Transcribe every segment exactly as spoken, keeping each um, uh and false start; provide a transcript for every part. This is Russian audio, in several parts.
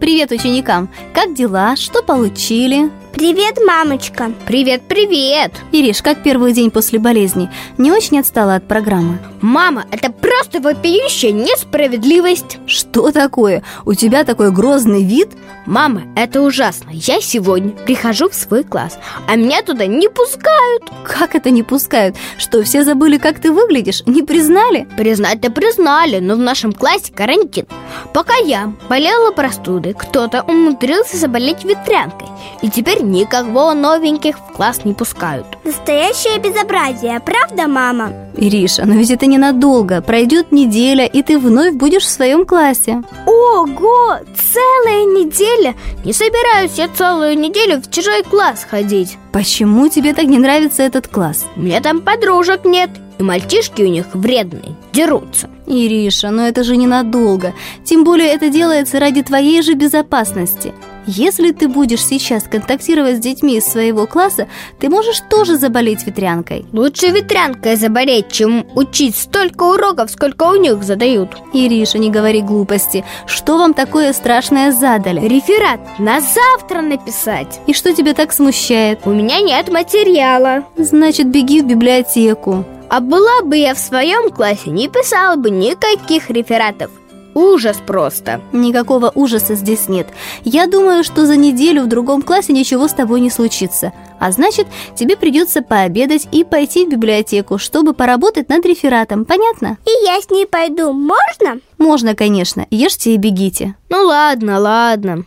Привет ученикам! Как дела? Что получили? Привет, мамочка. Привет-привет. Ириш, как первый день после болезни? Не очень отстала от программы? Мама, это просто вопиющая несправедливость. Что такое? У тебя такой грозный вид? Мама, это ужасно. Я сегодня прихожу в свой класс, а меня туда не пускают. Как это не пускают? Что, все забыли, как ты выглядишь? Не признали? Признать-то признали, но в нашем классе карантин. Пока я болела простудой, кто-то умудрился заболеть ветрянкой, и теперь никого новеньких в класс не пускают. Настоящее безобразие, правда, мама? Ириша, но ведь это ненадолго. Пройдет неделя, и ты вновь будешь в своем классе. Ого, целая неделя? Не собираюсь я целую неделю в чужой класс ходить. Почему тебе так не нравится этот класс? У меня там подружек нет, и мальчишки у них вредные, дерутся. Ириша, но это же ненадолго. Тем более это делается ради твоей же безопасности. Если ты будешь сейчас контактировать с детьми из своего класса, ты можешь тоже заболеть ветрянкой. Лучше ветрянкой заболеть, чем учить столько уроков, сколько у них задают. Ириша, не говори глупости. Что вам такое страшное задали? Реферат на завтра написать. И что тебя так смущает? У меня нет материала. Значит, беги в библиотеку. А была бы я в своем классе, не писала бы никаких рефератов. Ужас просто. Никакого ужаса здесь нет. Я думаю, что за неделю в другом классе ничего с тобой не случится. А значит, тебе придется пообедать и пойти в библиотеку, чтобы поработать над рефератом. Понятно? И я с ней пойду. Можно? Можно, конечно. Ешьте и бегите. Ну ладно, ладно.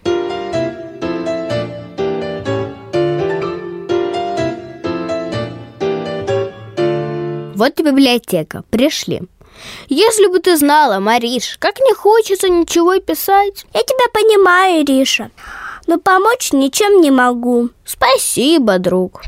Вот и библиотека. Пришли. Если бы ты знала, Мариш, как не хочется ничего писать. Я тебя понимаю, Ириша, но помочь ничем не могу. Спасибо, друг.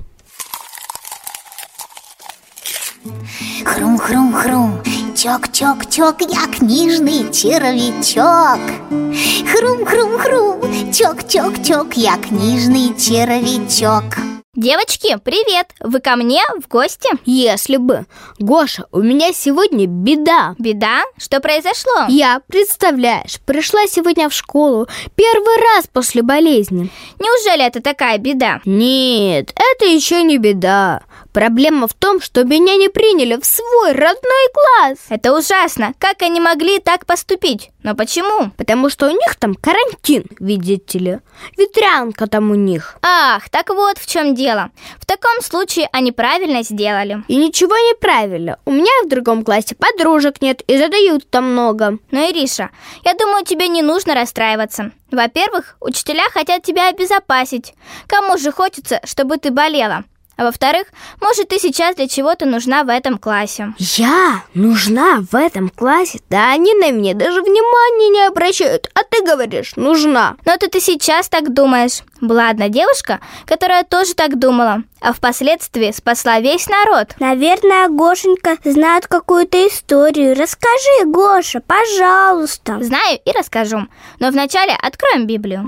Хрум-хрум-хрум, чок-чок-чок, я книжный червячок. Хрум-хрум-хрум, чок-чок-чок, я книжный червячок. Девочки, привет! Вы ко мне в гости? Если бы. Гоша, у меня сегодня беда. Беда? Что произошло? Я, представляешь, пришла сегодня в школу первый раз после болезни. Неужели это такая беда? Нет, это еще не беда. Проблема в том, что меня не приняли в свой родной класс. Это ужасно. Как они могли так поступить? Но почему? Потому что у них там карантин, видите ли. Ветрянка там у них. Ах, так вот в чем дело. В таком случае они правильно сделали. И ничего неправильно. У меня в другом классе подружек нет и задают там много. Но, Ириша, я думаю, тебе не нужно расстраиваться. Во-первых, учителя хотят тебя обезопасить. Кому же хочется, чтобы ты болела? А во-вторых, может, ты сейчас для чего-то нужна в этом классе. Я нужна в этом классе? Да они на меня даже внимания не обращают. А ты говоришь, нужна. Но это ты сейчас так думаешь. Была одна девушка, которая тоже так думала, а впоследствии спасла весь народ. Наверное, Гошенька знает какую-то историю. Расскажи, Гоша, пожалуйста. Знаю и расскажу. Но вначале откроем Библию.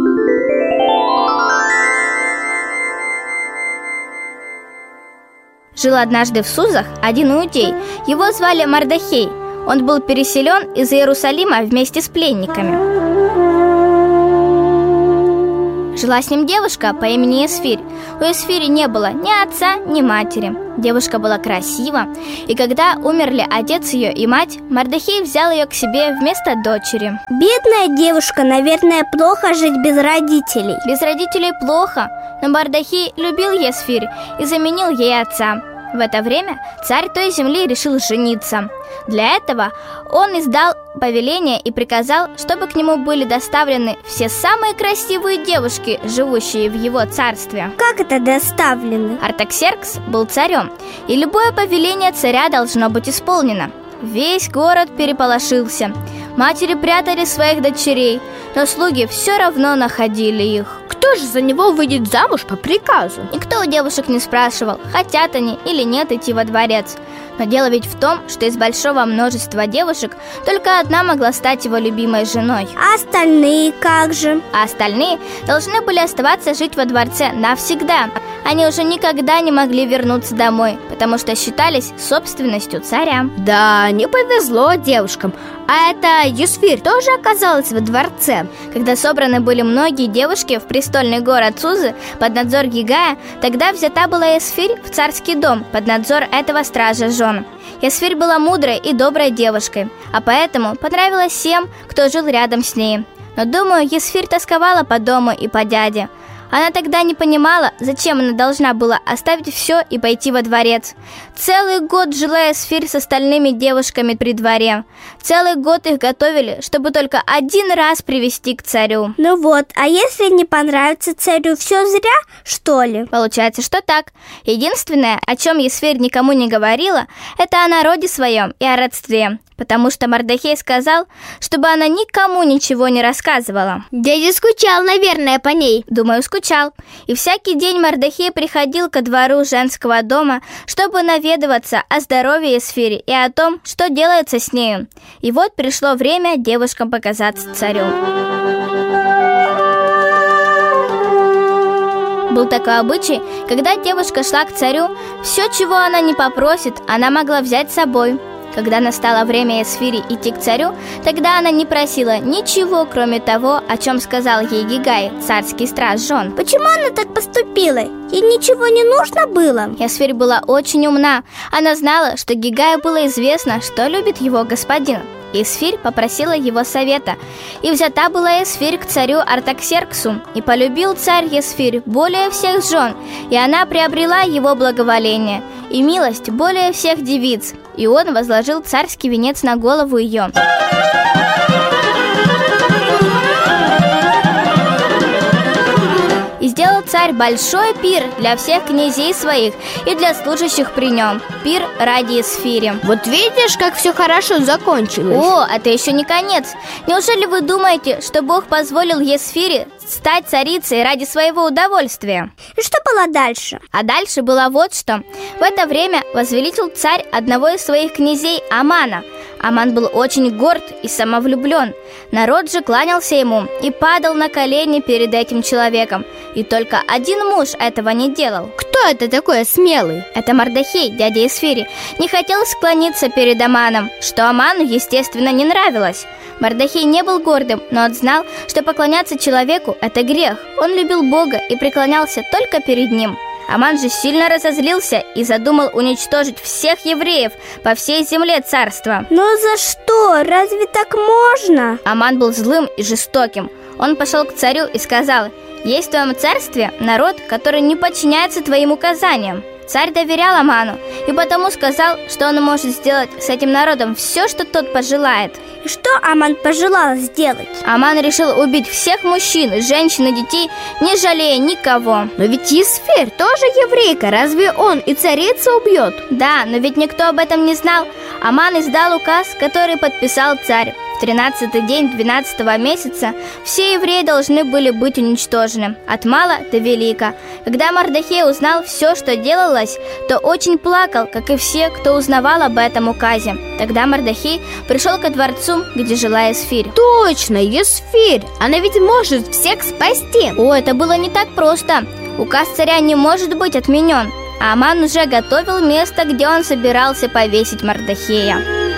Жил однажды в Сузах один иудей. Его звали Мардохей. Он был переселен из Иерусалима вместе с пленниками. Жила с ним девушка по имени Есфирь. У Есфири не было ни отца, ни матери. Девушка была красива, и когда умерли отец ее и мать, Мардохей взял ее к себе вместо дочери. Бедная девушка, наверное, плохо жить без родителей. Без родителей плохо, но Мардохей любил Есфирь и заменил ей отца. В это время царь той земли решил жениться. Для этого он издал повеление и приказал, чтобы к нему были доставлены все самые красивые девушки, живущие в его царстве. Как это доставлены? Артаксеркс был царем, и любое повеление царя должно быть исполнено. Весь город переполошился. Матери прятали своих дочерей, но слуги все равно находили их. Кто же за него выйдет замуж по приказу? Никто у девушек не спрашивал, хотят они или нет идти во дворец. Но дело ведь в том, что из большого множества девушек только одна могла стать его любимой женой. А остальные как же? А остальные должны были оставаться жить во дворце навсегда. они уже никогда не могли вернуться домой, потому что считались собственностью царя. Да, не повезло девушкам. А эта Есфирь тоже оказалась во дворце? Когда собраны были многие девушки в престольный город Сузы под надзор Гигая, тогда взята была Есфирь в царский дом под надзор этого стража жен. Есфирь была мудрой и доброй девушкой, а поэтому понравилась всем, кто жил рядом с ней. Но, думаю, Есфирь тосковала по дому и по дяде. Она тогда не понимала, зачем она должна была оставить все и пойти во дворец. Целый год жила Есфирь с остальными девушками при дворе. Целый год их готовили, чтобы только один раз привести к царю. Ну вот, а если не понравится царю, все зря, что ли? Получается, что так. Единственное, о чем Есфирь никому не говорила, это о народе своем и о родстве. Потому что Мардахей сказал, чтобы она никому ничего не рассказывала. Дядя скучал, наверное, по ней. Думаю, скучал. И всякий день Мардахей приходил ко двору женского дома, чтобы наведываться о здоровье Есфири и о том, что делается с нею. И вот пришло время девушкам показаться царю. Был такой обычай, когда девушка шла к царю, все, чего она не попросит, она могла взять с собой. Когда настало время Есфири идти к царю, тогда она не просила ничего, кроме того, о чем сказал ей Гигай, царский страж жен. Почему она так поступила? Ей ничего не нужно было? Есфирь была очень умна. Она знала, что Гигаю было известно, что любит его господин. Есфирь попросила его совета, и взята была Есфирь к царю Артаксерксу, и полюбил царь Есфирь более всех жен, и она приобрела его благоволение и милость более всех девиц, и он возложил царский венец на голову ее. И сделал царь большой пир для всех князей своих и для служащих при нем. Пир ради Есфири. Вот видишь, как все хорошо закончилось. О, это еще не конец. Неужели вы думаете, что Бог позволил Есфири стать царицей ради своего удовольствия? И что было дальше? А дальше было вот что. В это время возвеличил царь одного из своих князей Амана. Аман был очень горд и самовлюблен. Народ же кланялся ему и падал на колени перед этим человеком. И только один муж этого не делал. Кто это такой смелый? Это Мардахей, дядя Есфири. Не хотел склониться перед Аманом, что Аману, естественно, не нравилось. Мардахей не был гордым, но он знал, что поклоняться человеку – это грех. Он любил Бога и преклонялся только перед ним. Аман же сильно разозлился и задумал уничтожить всех евреев по всей земле царства. Но за что? Разве так можно? Аман был злым и жестоким. Он пошел к царю и сказал: «Есть в твоем царстве народ, который не подчиняется твоим указаниям». Царь доверял Аману и потому сказал, что он может сделать с этим народом все, что тот пожелает. И что Аман пожелал сделать? Аман решил убить всех мужчин, женщин и детей, не жалея никого. Но ведь Есфирь тоже еврейка, разве он и царицу убьет? Да, но ведь никто об этом не знал. Аман издал указ, который подписал царь. В тринадцатый день двенадцатого месяца все евреи должны были быть уничтожены, от мала до велика. Когда Мардахей узнал все, что делалось, то очень плакал, как и все, кто узнавал об этом указе. Тогда Мардахей пришел ко дворцу, где жила Есфирь. Точно, Есфирь! Она ведь может всех спасти. О, это было не так просто. Указ царя не может быть отменен. А Аман уже готовил место, где он собирался повесить Мардахея.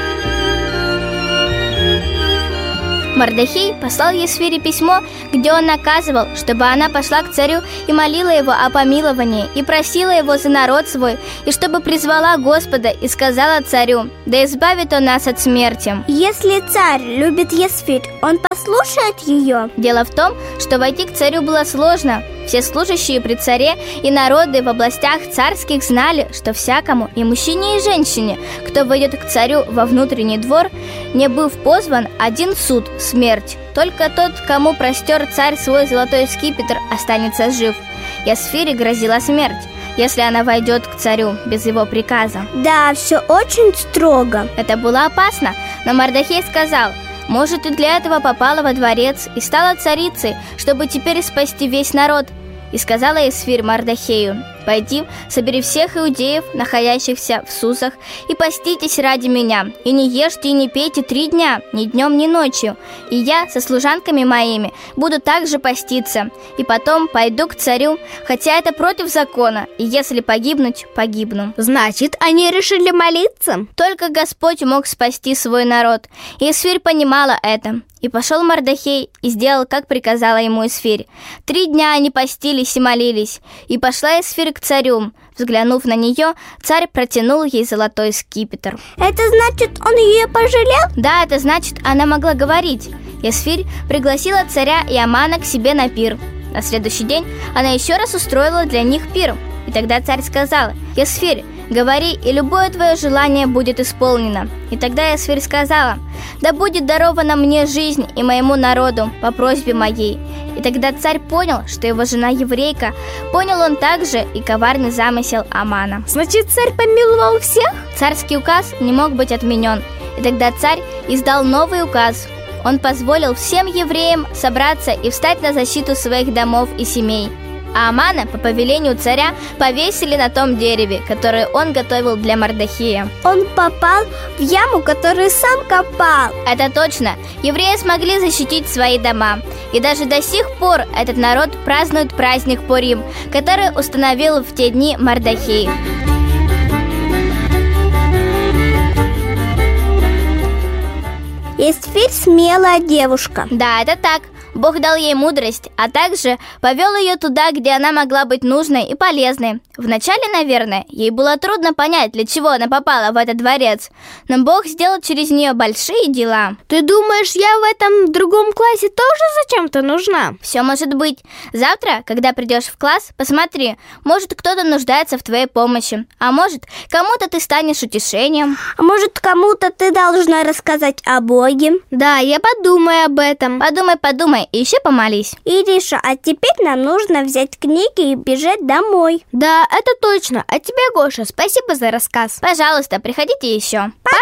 Мардахей послал Есфири письмо, где он наказывал, чтобы она пошла к царю и молила его о помиловании, и просила его за народ свой, и чтобы призвала Господа и сказала царю: да избавит он нас от смерти. Если царь любит Есфирь, он послушает ее? Дело в том, что войти к царю было сложно. Все служащие при царе и народы в областях царских знали, что всякому, и мужчине, и женщине, кто войдет к царю во внутренний двор, не быв позван, один суд – смерть. Только тот, кому простер царь свой золотой скипетр, останется жив. Есфири грозила смерть, если она войдет к царю без его приказа. Да, все очень строго. Это было опасно, но Мардахей сказал: может, и для этого попала во дворец и стала царицей, чтобы теперь спасти весь народ. И сказала Есфирь Мардахею: «Пойди, собери всех иудеев, находящихся в Сусах, и поститесь ради меня, и не ешьте и не пейте три дня, ни днем, ни ночью, и я со служанками моими буду также поститься, и потом пойду к царю, хотя это против закона, и если погибнуть, погибну». Значит, они решили молиться? Только Господь мог спасти свой народ, и Эсфирь понимала это. И пошел Мордехей и сделал, как приказала ему Эсфирь. Три дня они постились и молились. И пошла Эсфирь к царю. Взглянув на нее, царь протянул ей золотой скипетр. Это значит, он ее пожалел? Да, это значит, она могла говорить. Эсфирь пригласила царя и Амана к себе на пир. На следующий день она еще раз устроила для них пир. И тогда царь сказал: «Эсфирь, говори, и любое твое желание будет исполнено». И тогда Эсфирь сказала: «Да будет дарована мне жизнь и моему народу по просьбе моей». И тогда царь понял, что его жена еврейка. Понял он также и коварный замысел Амана. Значит, царь помиловал всех? Царский указ не мог быть отменен. И тогда царь издал новый указ. Он позволил всем евреям собраться и встать на защиту своих домов и семей. А Амана по повелению царя повесили на том дереве, которое он готовил для Мордехея. Он попал в яму, которую сам копал. Это точно. Евреи смогли защитить свои дома. И даже до сих пор этот народ празднует праздник Пурим, который установил в те дни Мордехей. Эсфирь смелая девушка. Да, это так. Бог дал ей мудрость, а также повел ее туда, где она могла быть нужной и полезной. Вначале, наверное, ей было трудно понять, для чего она попала в этот дворец, но Бог сделал через нее большие дела. Ты думаешь, я в этом другом классе тоже зачем-то нужна? Все может быть. Завтра, когда придешь в класс, посмотри, может, кто-то нуждается в твоей помощи, а может, кому-то ты станешь утешением. А может, кому-то ты должна рассказать о Боге? Да, я подумаю об этом. Подумай, подумай, и еще помолись. Ириша, а теперь нам нужно взять книги и бежать домой. Да, это точно. А тебе, Гоша, спасибо за рассказ. Пожалуйста, приходите еще. Пока!